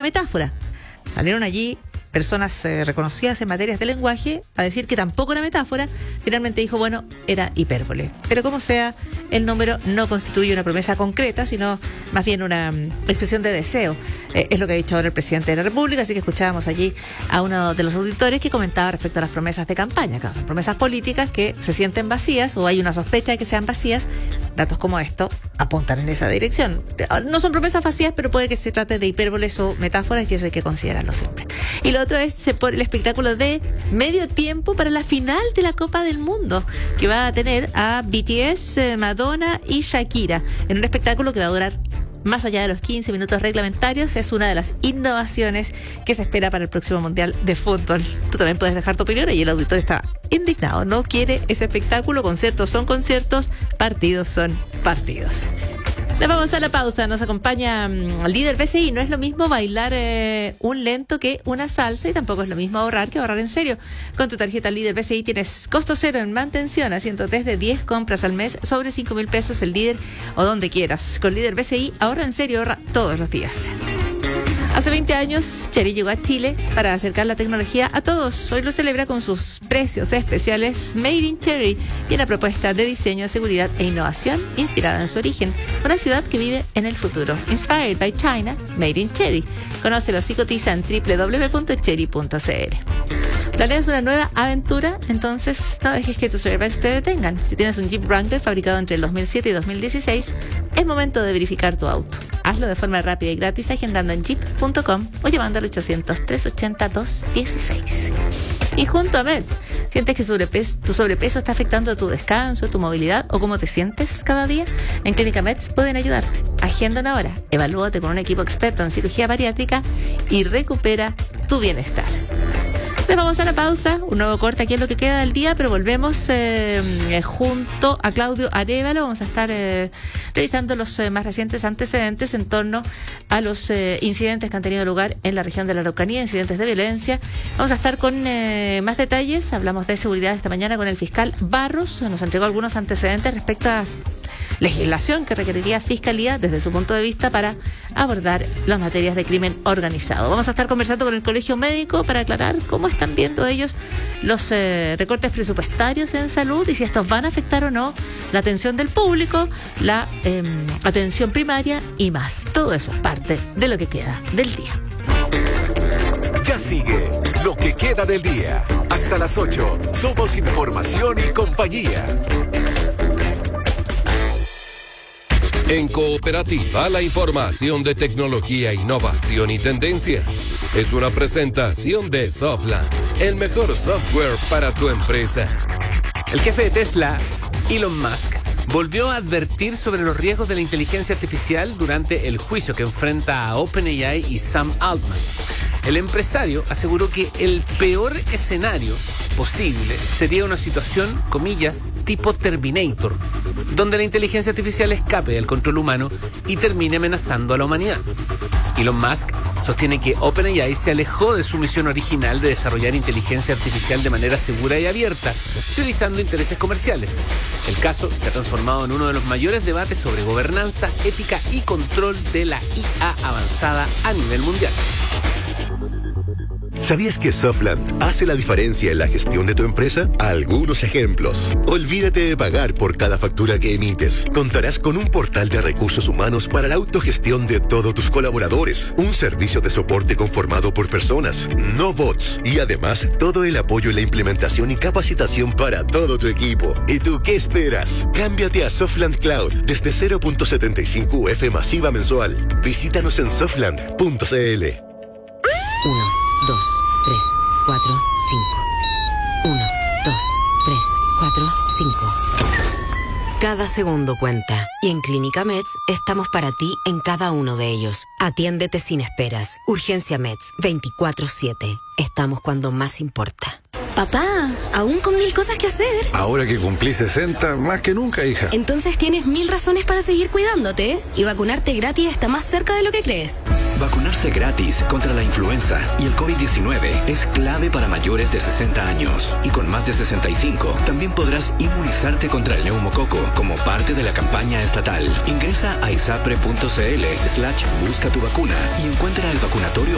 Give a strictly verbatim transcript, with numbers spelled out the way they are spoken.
metáfora. Salieron allí personas eh, reconocidas en materias de lenguaje a decir que tampoco era metáfora. Finalmente dijo, bueno, era hipérbole. Pero como sea, el número no constituye una promesa concreta, sino más bien una um, expresión de deseo. Eh, es lo que ha dicho ahora el presidente de la República, así que escuchábamos allí a uno de los auditores que comentaba respecto a las promesas de campaña, claro, promesas políticas que se sienten vacías o hay una sospecha de que sean vacías. Datos como esto apuntan en esa dirección. No son promesas vacías, pero puede que se trate de hipérboles o metáforas y eso hay que considerarlo siempre. Y lo otro es por el espectáculo de medio tiempo para la final de la Copa del Mundo, que va a tener a B T S, Madonna y Shakira, en un espectáculo que va a durar más allá de los quince minutos reglamentarios. Es una de las innovaciones que se espera para el próximo Mundial de Fútbol. Tú también puedes dejar tu opinión y el auditor está indignado. No quiere ese espectáculo. Conciertos son conciertos, partidos son partidos. Nos vamos a la pausa. Nos acompaña um, el líder B C I. No es lo mismo bailar eh, un lento que una salsa y tampoco es lo mismo ahorrar que ahorrar en serio. Con tu tarjeta líder B C I tienes costo cero en mantención, haciendo desde diez compras al mes sobre cinco mil pesos el líder o donde quieras. Con líder B C I ahorra en serio, ahorra todos los días. Hace veinte años, Chery llegó a Chile para acercar la tecnología a todos. Hoy lo celebra con sus precios especiales Made in Chery y una propuesta de diseño, seguridad e innovación inspirada en su origen. Una ciudad que vive en el futuro. Inspired by China, Made in Chery. Conócelos y cotiza en doble u doble u doble u punto chery punto c l. ¿Planeas una nueva aventura? Entonces no dejes que tus airbags te detengan. Si tienes un Jeep Wrangler fabricado entre el dos mil siete y dos mil dieciséis, es momento de verificar tu auto. Hazlo de forma rápida y gratis agendando en jeep punto com o llamando al ochocientos, trescientos ochenta, doscientos dieciséis. Y junto a Meds, ¿sientes que sobrepeso, tu sobrepeso está afectando tu descanso, tu movilidad o cómo te sientes cada día? En Clínica Meds pueden ayudarte. Agenda una hora, evalúate con un equipo experto en cirugía bariátrica y recupera tu bienestar. Nos vamos a la pausa, un nuevo corte aquí en lo que queda del día, pero volvemos eh, eh, junto a Claudio Arévalo. Vamos a estar eh, revisando los eh, más recientes antecedentes en torno a los eh, incidentes que han tenido lugar en la región de la Araucanía, incidentes de violencia. Vamos a estar con eh, más detalles. Hablamos de seguridad esta mañana con el fiscal Barros. Nos entregó algunos antecedentes respecto a legislación que requeriría Fiscalía desde su punto de vista para abordar las materias de crimen organizado. Vamos a estar conversando con el Colegio Médico para aclarar cómo están viendo ellos los eh, recortes presupuestarios en salud y si estos van a afectar o no la atención del público, la eh, atención primaria y más. Todo eso es parte de lo que queda del día. Ya sigue lo que queda del día. Hasta las ocho. Somos información y compañía. En Cooperativa, la información de tecnología, innovación y tendencias. Es una presentación de Softland, el mejor software para tu empresa. El jefe de Tesla, Elon Musk, volvió a advertir sobre los riesgos de la inteligencia artificial durante el juicio que enfrenta a OpenAI y Sam Altman. El empresario aseguró que el peor escenario posible sería una situación, comillas, tipo Terminator, donde la inteligencia artificial escape del control humano y termine amenazando a la humanidad. Elon Musk sostiene que OpenAI se alejó de su misión original de desarrollar inteligencia artificial de manera segura y abierta, priorizando intereses comerciales. El caso se ha transformado en uno de los mayores debates sobre gobernanza, ética y control de la I A avanzada a nivel mundial. ¿Sabías que Softland hace la diferencia en la gestión de tu empresa? Algunos ejemplos. Olvídate de pagar por cada factura que emites. Contarás con un portal de recursos humanos para la autogestión de todos tus colaboradores. Un servicio de soporte conformado por personas, no bots. Y además, todo el apoyo en la implementación y capacitación para todo tu equipo. ¿Y tú qué esperas? Cámbiate a Softland Cloud desde cero punto setenta y cinco U F masiva mensual. Visítanos en softland punto c l. Uno, dos, tres, cuatro, cinco. Uno, dos, tres, cuatro, cinco. Cada segundo cuenta. Y en Clínica Meds estamos para ti en cada uno de ellos. Atiéndete sin esperas. Urgencia Meds, veinticuatro siete. Estamos cuando más importa. Papá, aún con mil cosas que hacer. Ahora que cumplí sesenta, más que nunca, hija. Entonces tienes mil razones para seguir cuidándote. Y vacunarte gratis está más cerca de lo que crees. Vacunarse gratis contra la influenza y el COVID diecinueve es clave para mayores de sesenta años. Y con más de sesenta y cinco, también podrás inmunizarte contra el neumococo como parte de la campaña estatal. Ingresa a isapre punto c l slash busca tu vacuna y encuentra el vacunatorio